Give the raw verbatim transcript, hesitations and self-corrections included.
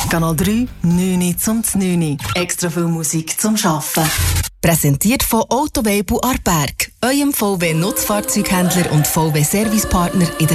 Kanal drei, neun zum neun. Extra viel Musik zum Arbeiten. Präsentiert von Autobabel Aarberg, eurem V W-Nutzfahrzeughändler und V W-Servicepartner in der